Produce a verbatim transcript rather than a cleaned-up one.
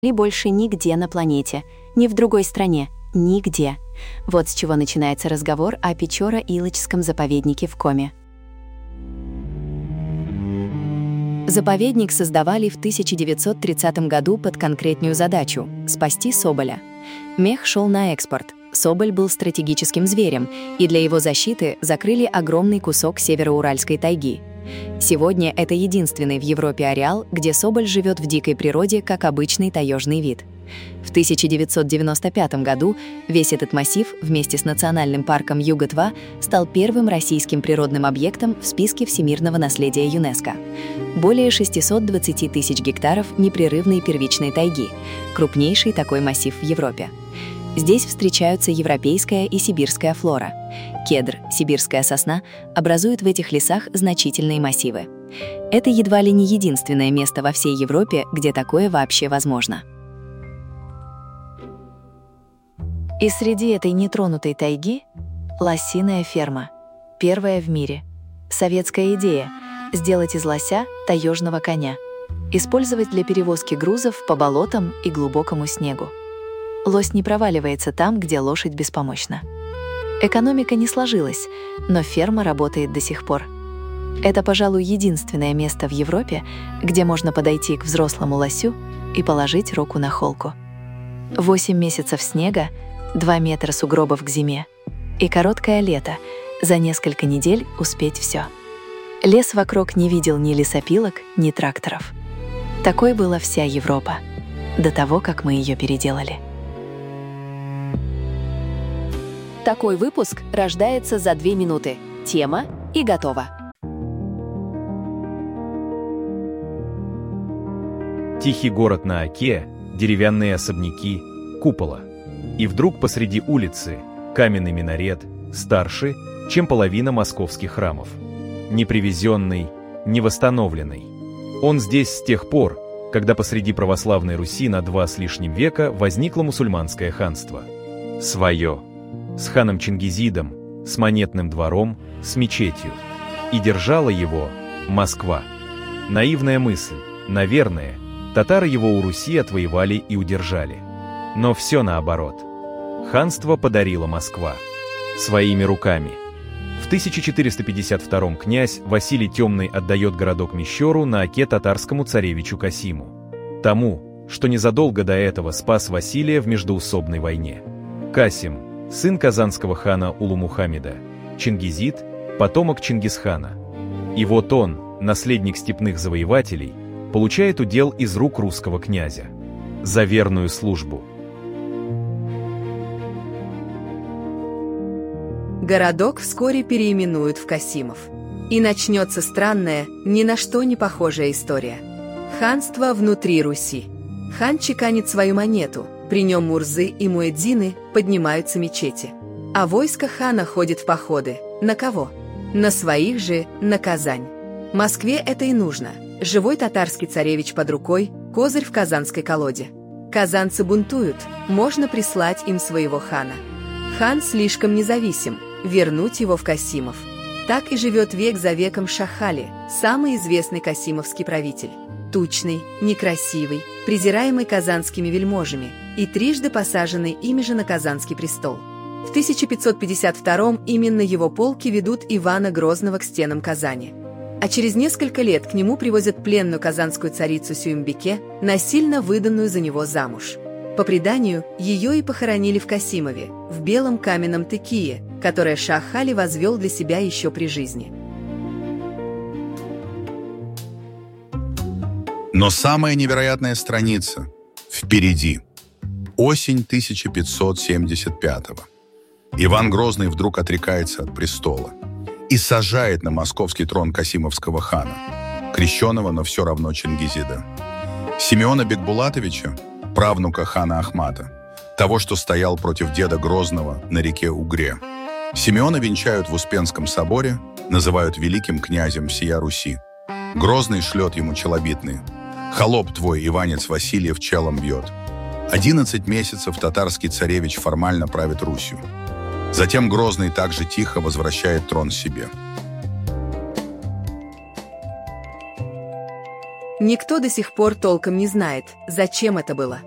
И больше нигде на планете, ни в другой стране, нигде. Вот с чего начинается разговор о Печора-Илочском заповеднике в Коми. Заповедник создавали в тысяча девятьсот тридцатом году под конкретную задачу — спасти соболя. Мех шел на экспорт. Соболь был стратегическим зверем, и для его защиты закрыли огромный кусок североуральской тайги. Сегодня это единственный в Европе ареал, где соболь живет в дикой природе как обычный таежный вид. В тысяча девятьсот девяносто пятом году весь этот массив вместе с национальным парком Юга-два стал первым российским природным объектом в списке всемирного наследия ЮНЕСКО. Более шестисот двадцати тысяч гектаров непрерывной первичной тайги, крупнейший такой массив в Европе. Здесь встречаются европейская и сибирская флора. Кедр, сибирская сосна образуют в этих лесах значительные массивы. Это едва ли не единственное место во всей Европе, где такое вообще возможно. И среди этой нетронутой тайги — лосиная ферма, первая в мире. Советская идея — сделать из лося таежного коня, использовать для перевозки грузов по болотам и глубокому снегу. Лось не проваливается там, где лошадь беспомощна. Экономика не сложилась, но ферма работает до сих пор. Это, пожалуй, единственное место в Европе, где можно подойти к взрослому лосю и положить руку на холку. Восемь месяцев снега, два метра сугробов к зиме и короткое лето, за несколько недель успеть все. Лес вокруг не видел ни лесопилок, ни тракторов. Такой была вся Европа до того, как мы ее переделали. Такой выпуск рождается за две минуты. Тема и готово. Тихий город на Оке, деревянные особняки, купола. И вдруг посреди улицы каменный минарет, старше, чем половина московских храмов. Не привезенный, не восстановленный. Он здесь с тех пор, когда посреди православной Руси на два с лишним века возникло мусульманское ханство. Свое. С ханом Чингизидом, с монетным двором, с мечетью. И держала его Москва. Наивная мысль, наверное, татары его у Руси отвоевали и удержали. Но все наоборот. Ханство подарила Москва. Своими руками. В тысяча четыреста пятьдесят втором князь Василий Темный отдает городок Мещеру на Оке татарскому царевичу Касиму. Тому, что незадолго до этого спас Василия в междоусобной войне. Касим – сын казанского хана Улу-Мухаммеда, Чингизид – потомок Чингисхана. И вот он, наследник степных завоевателей, получает удел из рук русского князя. За верную службу. Городок вскоре переименуют в Касимов. И начнется странная, ни на что не похожая история. Ханство внутри Руси. Хан чеканит свою монету, при нем мурзы и муэдзины поднимаются мечети. А войско хана ходит в походы. На кого? На своих же, на Казань. Москве это и нужно. Живой татарский царевич под рукой, козырь в казанской колоде. Казанцы бунтуют, можно прислать им своего хана. Хан слишком независим, вернуть его в Касимов. Так и живет век за веком Шахали, самый известный касимовский правитель. Тучный, некрасивый, презираемый казанскими вельможами и трижды посаженный ими же на казанский престол. В тысяча пятьсот пятьдесят втором именно его полки ведут Ивана Грозного к стенам Казани. А через несколько лет к нему привозят пленную казанскую царицу Сюембике, насильно выданную за него замуж. По преданию, ее и похоронили в Касимове, в белом каменном текие, которое Шах-Али возвел для себя еще при жизни. Но самая невероятная страница впереди. Осень тысяча пятьсот семьдесят пятого. Иван Грозный вдруг отрекается от престола и сажает на московский трон касимовского хана, крещеного, но все равно Чингизида. Симеона Бекбулатовича, правнука хана Ахмата, того, что стоял против деда Грозного на реке Угре. Симеона венчают в Успенском соборе, называют великим князем всея Руси. Грозный шлет ему челобитные: «Холоп твой, Иванец Васильев, челом бьет». Одиннадцать месяцев татарский царевич формально правит Русью. Затем Грозный также тихо возвращает трон себе. Никто до сих пор толком не знает, зачем это было.